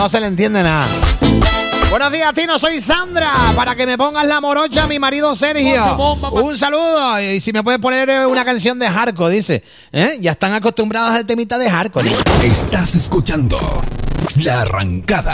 no se le entiende nada. Buenos días, Tino, soy Sandra. Para que me pongas la morocha a mi marido Sergio. Un saludo. Y si me puedes poner una canción de hardcore, dice. Ya están acostumbrados al temita de hardcore. Estás escuchando La Arrancada.